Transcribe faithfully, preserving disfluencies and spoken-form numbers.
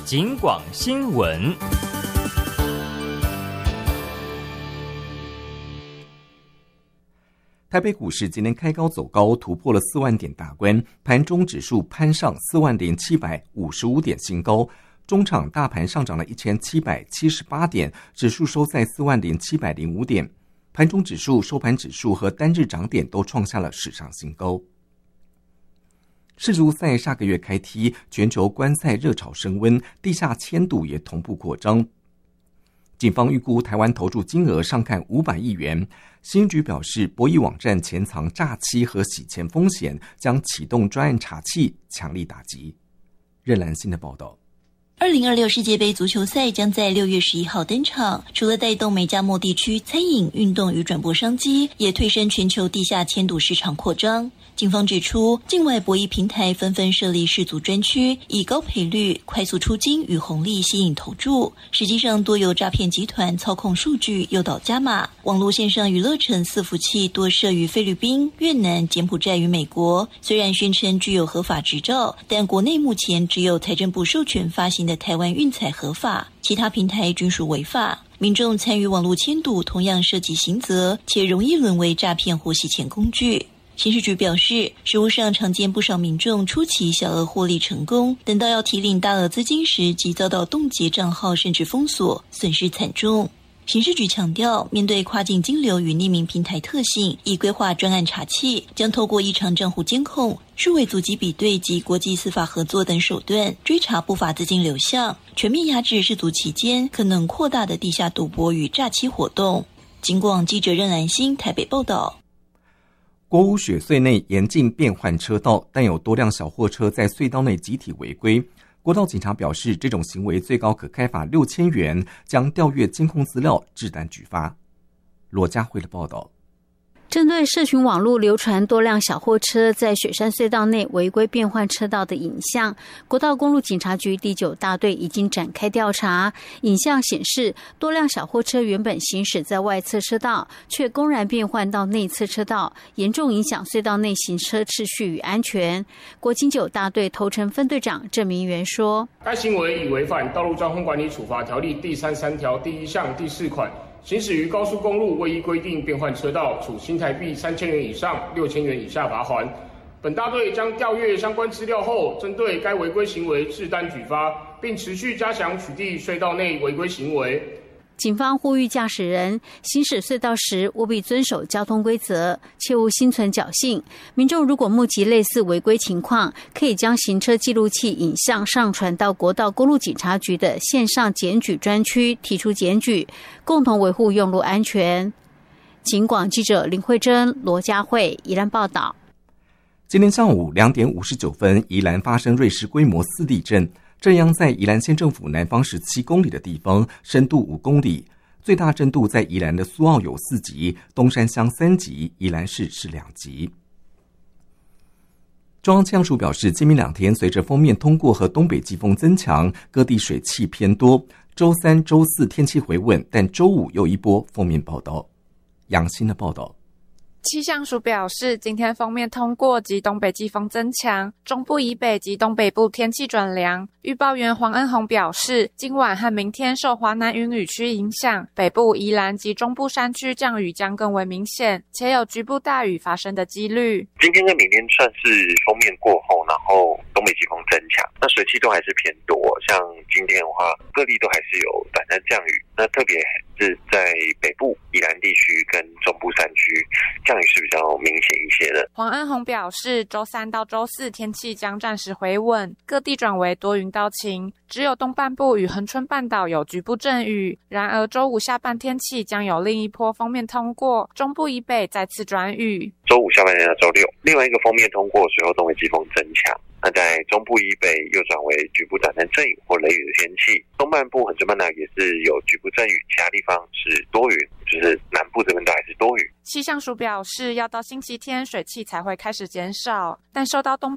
警广新闻。 台北股市今天开高走高，突破了四万点大关，盘中指数攀上四万零七百五十五点新高。中场大盘上涨了一千七百七十八点，指数收在四万零七百零五点。盘中指数、收盘指数和单日涨点都创下了史上新高。世足赛下个月开踢，全球观赛热潮升温，地下签赌也同步扩张。警方预估台湾投注金额上看五百亿元。新局表示，博弈网站潜藏诈欺和洗钱风险，将启动专案查缉，强力打击。任兰心的报道。 二零二六世界杯足球赛将在六月十一号登场，除了带动美加墨地区餐饮、运动与转播商机，也推升全球地下签赌市场扩张。警方指出，境外博弈平台纷纷设立世足专区，以高赔率、快速出金与红利吸引投注。实际上，多由诈骗集团操控数据，诱导加码。网络线上娱乐城伺服器多设于菲律宾、越南、柬埔寨与美国。虽然宣称具有合法执照，但国内目前只有财政部授权发行的台湾运彩合法，其他平台均属违法。民众参与网络签赌同样涉及刑责，且容易沦为诈骗或洗钱工具。刑事局表示，实务上常见不少民众初期小额获利成功，等到要提领大额资金时，即遭到冻结账号甚至封锁，损失惨重。刑事局强调，面对跨境金流与匿名平台特性，已规划专案查缉，将透过异常账户监控、数位足迹比对及国际司法合作等手段，追查不法资金流向，全面压制世足期间可能扩大的地下赌博与诈欺活动。警广记者任兰心台北报道。 国五雪隧内严禁变换车道，但有多辆小货车在隧道内集体违规。国道警察表示，这种行为最高可开罚六千元，将调阅监控资料，治单举发。罗家慧的报道。 针对社群网络流传多辆小货车在雪山隧道内违规变换车道的影像，国道公路警察局第九大队已经展开调查。影像显示，多辆小货车原本行驶在外侧车道，却公然变换到内侧车道，严重影响隧道内行车秩序与安全。国警九大队头城分队长郑明元说， 该行为已违反道路交通管理处罚条例第三十三条第一项第四款，行驶于高速公路未依规定变换车道，处新台币三千元以上六千元以下罚锾。本大队将调阅相关资料后，针对该违规行为治单举发，并持续加强取缔隧道内违规行为。 警方呼吁驾驶人行驶隧道时务必遵守交通规则，切勿心存侥幸。民众如果目击类似违规情况，可以将行车记录器影像上传到国道公路警察局的线上检举专区，提出检举，共同维护用路安全。警广记者林慧珍、罗家慧宜兰报道。 今天上午两点五十九分，宜兰发生瑞士规模四地震。震央在宜兰县政府南方十七公里的地方，深度五公里，最大震度在宜兰的苏澳有四级，东山乡三级，宜兰市是两级。中央气象署表示，今明两天随着锋面通过和东北季风增强，各地水汽偏多。周三、周四天气回稳，但周五又一波锋面报道。杨欣的报道。 气象署表示，今天锋面通过及东北季风增强，中部以北及东北部天气转凉。预报员黄恩宏表示，今晚和明天受华南云雨区影响，北部宜兰及中部山区降雨将更为明显，且有局部大雨发生的几率。 今天跟明天算是锋面过后，然后东北季风增强，那水汽都还是偏多。像今天的话，各地都还是有短暂降雨，那特别是在北部宜兰地区跟中部山区，降雨是比较明显一些的。 黄恩宏表示，周三到周四天气将暂时回稳，各地转为多云到晴，只有东半部与恒春半岛有局部阵雨。然而周五下半天气将有另一波锋面通过，中部以北再次转雨。 周五下半天到周六，另外一个锋面通过，随后东北季风增强。那在中部以北又转为局部短暂阵雨或雷雨的天气，东半部恒春半岛也是有局部阵雨，其他地方是多云，就是南部这边都还是多雨。 气象署表示，要到星期天水汽才会开始减少，但受到东北